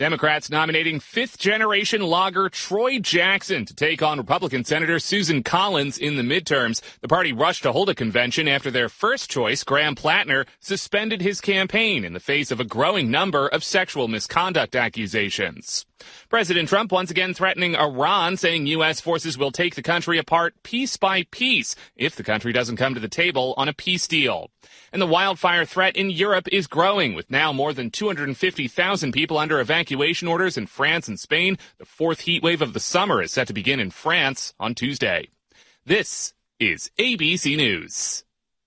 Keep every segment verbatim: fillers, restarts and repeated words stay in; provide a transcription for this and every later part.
Democrats nominating fifth-generation logger Troy Jackson to take on Republican Senator Susan Collins in the midterms. The party rushed to hold a convention after their first choice, Graham Plattner, suspended his campaign in the face of a growing number of sexual misconduct accusations. President Trump once again threatening Iran, saying U S forces will take the country apart piece by piece if the country doesn't come to the table on a peace deal. And the wildfire threat in Europe is growing, with now more than two hundred fifty thousand people under evacuation orders in France and Spain. The fourth heat wave of the summer is set to begin in France on Tuesday. This is A B C News.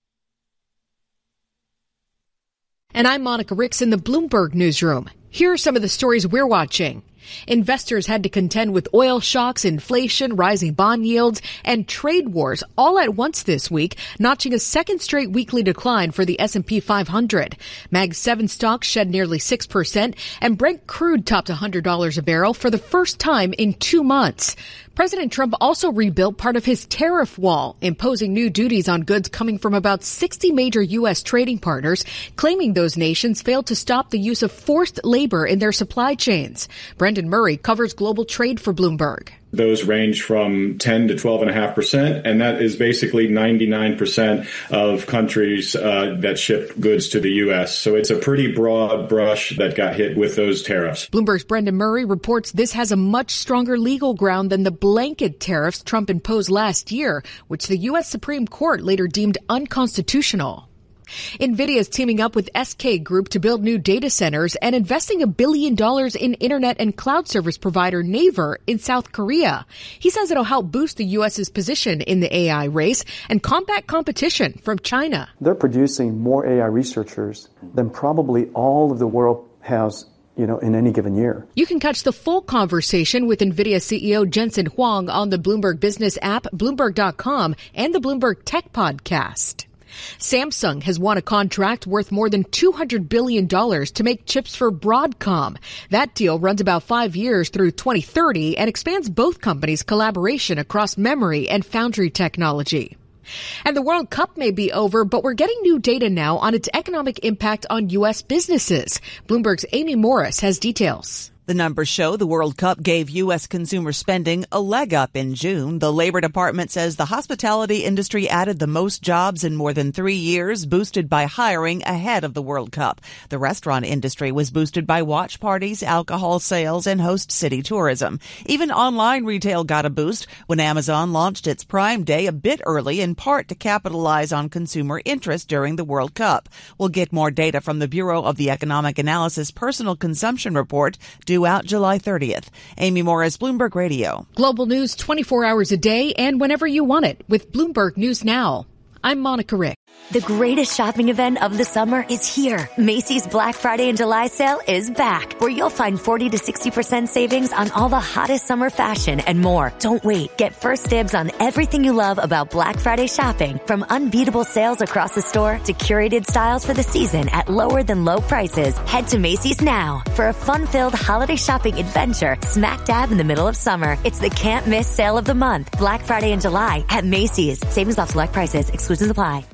And I'm Monica Ricks in the Bloomberg Newsroom. Here are some of the stories we're watching. Investors had to contend with oil shocks, inflation, rising bond yields, and trade wars all at once this week, notching a second straight weekly decline for the S and P five hundred. Mag seven stocks shed nearly six percent, and Brent crude topped one hundred dollars a barrel for the first time in two months. President Trump also rebuilt part of his tariff wall, imposing new duties on goods coming from about sixty major U S trading partners, claiming those nations failed to stop the use of forced labor in their supply chains. Brendan Murray covers global trade for Bloomberg. Those range from ten to twelve point five percent, and that is basically ninety-nine percent of countries uh, that ship goods to the U S. So it's a pretty broad brush that got hit with those tariffs. Bloomberg's Brendan Murray reports this has a much stronger legal ground than the blanket tariffs Trump imposed last year, which the U S Supreme Court later deemed unconstitutional. NVIDIA is teaming up with S K Group to build new data centers and investing a billion dollars in internet and cloud service provider Naver in South Korea. He says it'll help boost the U S's position in the A I race and combat competition from China. They're producing more A I researchers than probably all of the world has, you know, in any given year. You can catch the full conversation with NVIDIA C E O Jensen Huang on the Bloomberg Business app, Bloomberg dot com, and the Bloomberg Tech Podcast. Samsung has won a contract worth more than two hundred billion dollars to make chips for Broadcom. That deal runs about five years through twenty thirty and expands both companies' collaboration across memory and foundry technology. And the World Cup may be over, but we're getting new data now on its economic impact on U S businesses. Bloomberg's Amy Morris has details. The numbers show the World Cup gave U S consumer spending a leg up in June. The Labor Department says the hospitality industry added the most jobs in more than three years, boosted by hiring ahead of the World Cup. The restaurant industry was boosted by watch parties, alcohol sales, and host city tourism. Even online retail got a boost when Amazon launched its Prime Day a bit early, in part to capitalize on consumer interest during the World Cup. We'll get more data from the Bureau of the Economic Analysis Personal Consumption Report due out July thirtieth. Amy Morris, Bloomberg Radio. Global news twenty-four hours a day and whenever you want it with Bloomberg News Now. I'm Monica Rick. The greatest shopping event of the summer is here. Macy's Black Friday and July sale is back, where you'll find forty to sixty percent savings on all the hottest summer fashion and more. Don't wait. Get first dibs on everything you love about Black Friday shopping, from unbeatable sales across the store to curated styles for the season at lower than low prices. Head to Macy's now for a fun-filled holiday shopping adventure smack dab in the middle of summer. It's the can't miss sale of the month. Black Friday and July at Macy's. Savings off select prices. Exclusions apply.